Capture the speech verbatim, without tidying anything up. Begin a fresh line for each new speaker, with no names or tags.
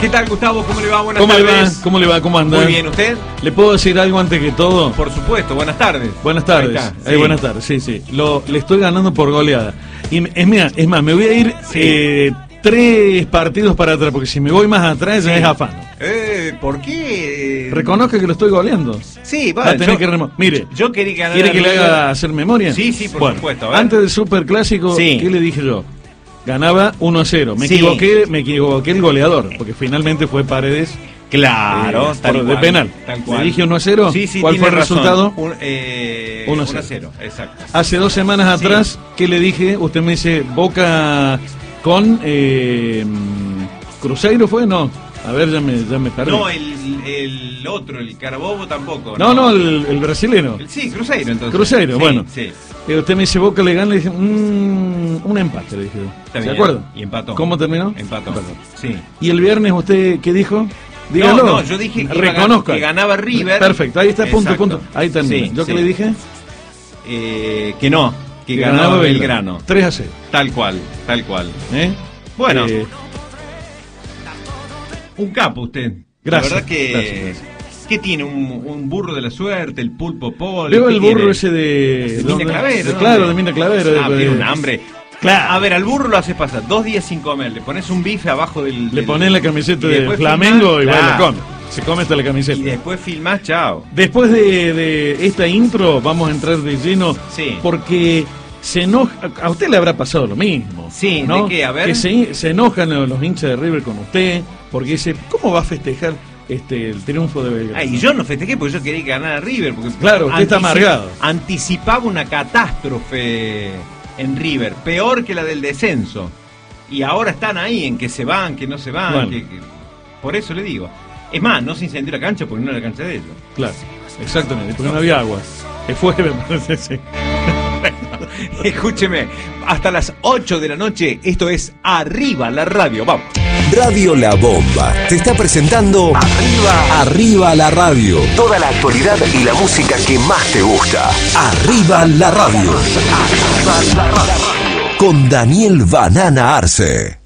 ¿Qué tal, Gustavo? ¿Cómo le va? Buenas
¿Cómo
tardes.
le va? ¿Cómo le va? ¿Cómo anda?
Muy bien, ¿usted?
¿Le puedo decir algo antes que todo?
Por supuesto, buenas tardes.
Buenas tardes.
Ahí está,
Eh,
sí.
buenas tardes, sí, sí. Lo, le estoy ganando por goleada. Y es, mira, es más, me voy a ir
Sí.
eh, tres partidos para atrás, porque si me voy más atrás ya
Sí.
es afano.
Eh, ¿por qué?
Reconozca que lo estoy goleando.
Sí,
Va
va.
a tener
yo,
que remo- Mire,
yo quería ganar.
¿quiere que le
River.
haga hacer memoria?
Sí, sí, por
Bueno,
supuesto. A ver.
antes del Superclásico,
Sí.
¿qué le dije yo? Ganaba uno a cero. Me
Sí.
equivoqué, me equivoqué el goleador, porque finalmente fue Paredes.
Claro,
Eh,
tal
por- de
cual,
penal.
Tal cual.
¿Le dije uno a cero?
Sí, sí,
¿Cuál
tiene
fue el
razón.
resultado?
Un, eh,
uno a
uno a
cero.
cero, exacto.
Hace dos semanas
Sí.
atrás, ¿qué le dije? Usted me dice, Boca con eh, Cruzeiro, ¿fue? No. A ver, ya me, ya me perdí.
No, el, el otro, el Carabobo tampoco.
no, no, el, el brasileño.
El- sí, Cruzeiro entonces.
Cruzeiro,
Sí,
bueno.
Sí,
Eh, usted me dice, Boca le gana, le dije, mmm, un empate, le dije.
está
¿Se
bien.
acuerda?
Y empató.
¿Cómo terminó?
Empató.
Empató.
Sí.
¿Y el viernes usted qué dijo? Dígalo.
No, no, yo dije que, iba a
Reconozca.
gan- que ganaba River.
Perfecto, ahí está, punto,
Exacto.
punto. Ahí termina.
Sí,
¿Yo
sí.
qué le dije?
Eh, que no, que, ganaba Belgrano.
tres a cero.
Tal cual, tal cual.
¿Eh?
Bueno,
Eh,
un capo usted.
Gracias,
La verdad que...
gracias,
¿Qué tiene? ¿Un, un burro de la suerte? ¿El pulpo polo?
Veo
¿Qué
el burro
tiene?
ese de...
De Mina
¿dónde?
Clavero,
de-
¿no?
Claro, de Mina Clavero.
Ah,
de-
tiene
de-
un hambre.
Claro.
A ver, al burro lo haces pasar dos días sin comer. Le pones un bife abajo del...
Le
del-
pones la camiseta
y
de
después
Flamengo
filmás,
y va y la
claro.
come. Se come hasta la camiseta.
Y después filmás, chao.
Después de, de esta intro vamos a entrar de lleno
Sí.
porque se enoja, a usted le habrá pasado lo mismo.
Sí,
¿no?
¿de qué? A ver.
Que se, se enojan los, los hinchas de River con usted porque dice, ¿cómo va a festejar este el triunfo de Belgrano?
Ah, y yo no festejé porque yo quería que ganara River. Porque
Claro, usted está amargado.
Anticipaba una catástrofe en River, peor que la del descenso. Y ahora están ahí en que se van, que no se van.
Bueno.
que- que- Por eso le digo. Es más, no se incendió la cancha porque no era la cancha de ellos.
Claro, exactamente, porque no había agua. Que fue, me parece, sí.
Escúcheme, hasta las ocho de la noche, esto es Arriba la Radio. Vamos.
Radio La Bomba te está presentando Arriba, Arriba la Radio. Toda la actualidad y la música que más te gusta. Arriba la Radio. Arriba la Radio. Con Daniel Banana Arce.